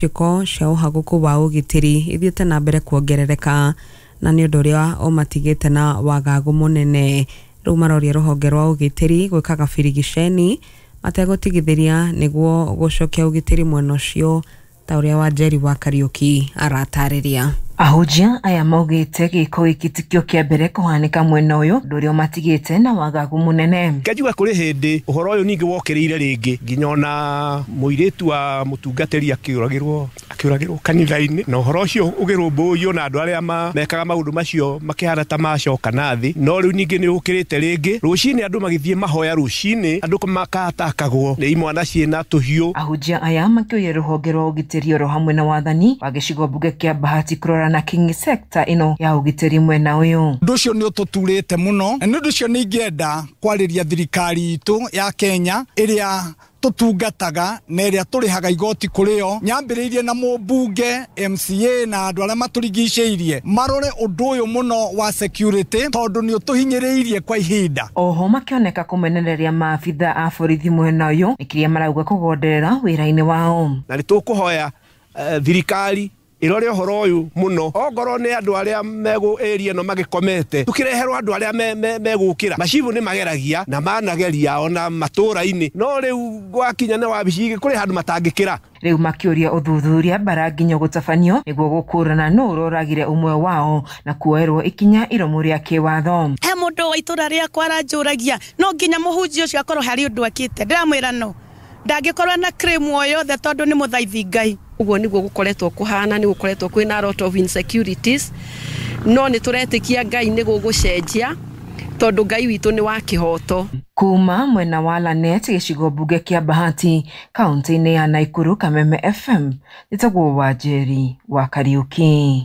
Chiko cia uhaguku wa ugitiri ithiete na mbere kuongerereka na ni undu uria umatigite na wagagu munene. Riu maroria ruhonge rwa ugitiri gwikaga birigiceni mategutigithiria niguo gucokia ugitiri mwena ucio ta uria Wanjeri wa Kariuki aratariria. Ahujia aya maugite giko ikitikio kia mbere kuhanika mwena uyu ndurio matigite na wagagu munene. Ngajuga kuri hindi uhoro uyu ningi wokirire ringi nginyona muiretu wa mutungatiri akiuragirwo kanitha-ini na uhoro ucio ugirumbuyo na andu aria mekaga maundu macio makihana ta macoka nathi no riu ningi ni ukirite ringi rucini andu magithie mahoya rucini andu makatakagwo ni imwana ciena tuhiu. Ahujia aya makioya ruhonge rwa ugitiri ro hamwe na wathani wa gicigo bunge kia Bahati kurora na King sector ino ya ugitiri mwena uyu. Nducio ni ututurite muno na nducio ni ngienda kwariria thirikari itu ya Kenya iria tutungataga na iria turihaga igoti kurio nyambiriirie na mubunge MCA na andu aria maturigiceirie marore undu uyu muno wa security tondu ni utuhinyiriirie kwa ihinda. Oho makioneka kumenereria maafitha a borithi mwena uyu ikiria marauga kugonderera wira-ini wao na ni tukuhoya thirikari irore uhoro uyu muno ongoro ni andu aria megu area no magikomete tukireherwa andu aria megukira macibu ni mageragia na manageria ona matura-ini no riu gwakinya ne wabicigi kuri handu matangikira. Riu makioria uthuthuria baranginyo gutafanio niguo gukurana no uroragire umwe wao na kuerwo ikinya iromo ria kiwatho. He mundu wa itura ria kwaranjuragia no nginya muhunjia ucio akorwo hari undu akite ndiramwira no ndagikorwa na claim o yothe tondu ni muthaithi Ngai. Uguo niguo gukoretwo kuhana ni gukoretwo kwina a lot of insecurities no ni turetikia Ngai ni gugucenjia tondu Ngai witu ni wa kihoto. Kuma mwena wa Lanet gicigo bunge kia Bahati kaunti-ini ya Naikuru Kameme FM nitagwo Wanjeri wa Kariuki.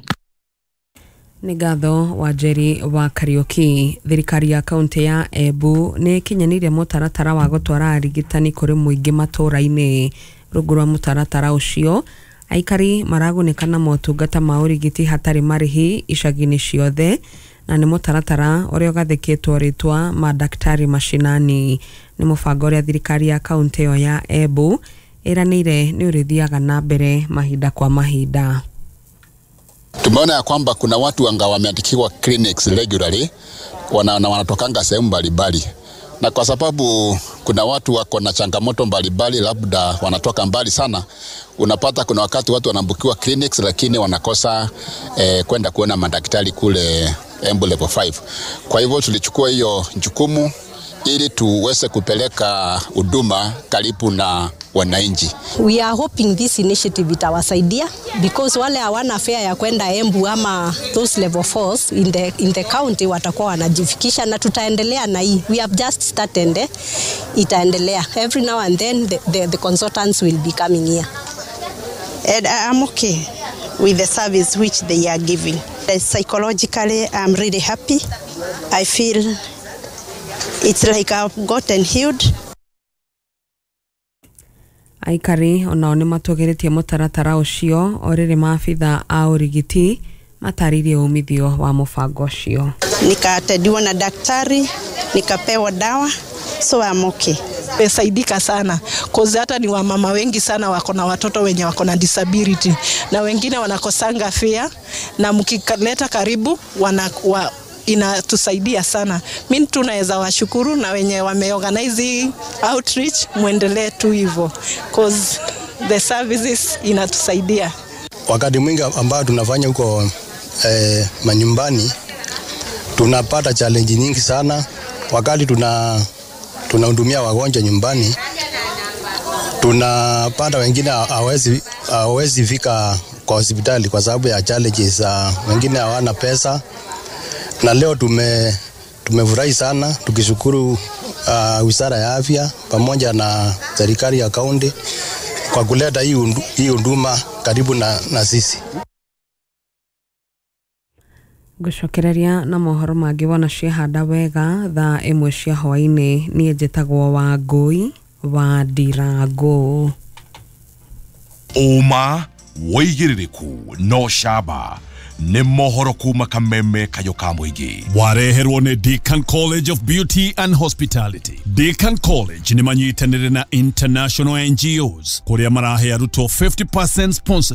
Nigatho Wanjeri wa Kariuki. Thirikari ya kaunti ya Embu ni kinyanirie mutaratara wa gutwara arigitani kuri muingi matura-ini. Rungu rwa mutaratara ucio aikari maragunekana motungata ma urigiti hatari marihi icagi-ini ciothe na ni mutaratara uria ugathikitwo ritwa madaktari mashinani. Ni mubango uria thirikari ya kaunti yo ya Embu iranire ni urithiaga na mbere mahinda kwa mahinda. Tumeona ya kwamba kuna watu anga wameandikiwa clinics regularly wanatokanga sehemu mbalimbali, na kwa sababu kuna watu wako na changamoto mbalimbali labda wanatoka mbali sana, unapata kuna wakati watu wanambukiwa clinics lakini wanakosa kwenda kuona madaktari kule Embu level 5. Kwa hivyo tulichukua hiyo jukumu ili tuweze kupeleka huduma karibu na wananchi. We are hoping this initiative itawasaidia because wale hawana fare ya kwenda Embu ama those level 4s in the county watakuwa wanajifikisha, na tutaendelea na hii. We have just started, itaendelea. Every now and then the consultants will be coming here. And I'm okay with the service which they are giving. Psychologically, I'm really happy. I feel it's like I've gotten healed. Aikari onao ni matugiritie mutaratara ucio oriri maafitha a urigiti mataririe umithio wa mubango ucio. Nikatediwa na daktari, nikapewa dawa, so I'm okay. Pesaidika sana cause hata ni wamama wengi sana wako na watoto wenye wako na disability na wengine wanakosanga fare, na mkikaleta karibu inatusaidia sana. Mimi tunaweza washukuru na wenye wameorganize outreach, muendelee tu hivyo cause the services inatusaidia. Wakati mwingi ambao tunafanya huko manyumbani tunapata challenge nyingi sana. Wakati tunahudumia wagonjwa nyumbani tunapata wengine hawezi fika kwa hospitali kwa sababu ya challenges, wengine hawana pesa. Na leo tumefurahi sana tukishukuru Wizara ya Afya pamoja na serikali ya kaunti kwa kuleta hii huduma karibu na sisi. Gucokereria na mohoro mangi wona cihanda wega thaa imwe cia hwaini nie njitagwo Wangui wa Ndirangu. Uma waigiririku no shaba nĩ mohoro kuma Kameme kayo ka mũingĩ. Wareherwo nĩ Deacan College of Beauty and Hospitality. Deacan College nĩ manyitanĩre na international NGOs kũrĩa marahe arutwo 50% sponsor